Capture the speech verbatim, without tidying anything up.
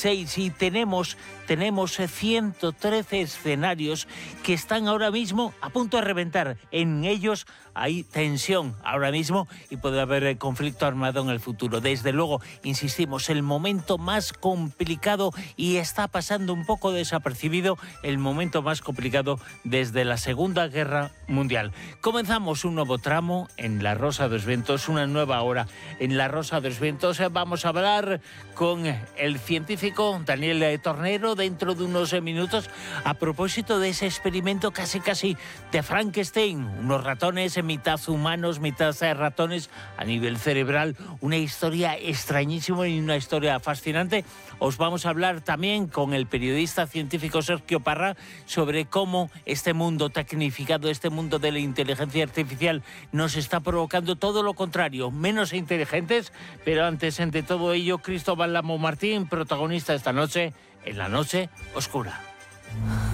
dieciséis y tenemos, tenemos ciento trece escenarios que están ahora mismo a punto de reventar. En ellos hay tensión ahora mismo y puede haber conflicto armado en el futuro. Desde luego, insistimos, el momento más complicado, y está pasando un poco desapercibido, el momento más complicado desde la Segunda Guerra Mundial. Comenzamos un nuevo tramo en La Rosa dos Vientos, una nueva hora en La Rosa dos Vientos. Vamos a hablar con el científico Daniel Tornero dentro de unos minutos a propósito de ese experimento casi casi de Frankenstein, unos ratones mitad humanos, mitad ratones a nivel cerebral, una historia extrañísima y una historia fascinante. Os vamos a hablar también con el periodista científico Sergio Parra sobre cómo este mundo tecnificado, este mundo de la inteligencia artificial nos está provocando todo lo contrario, menos inteligentes. Pero antes de todo ello, Cristóbal Lamo Martín, protagonista esta noche en La Noche Oscura.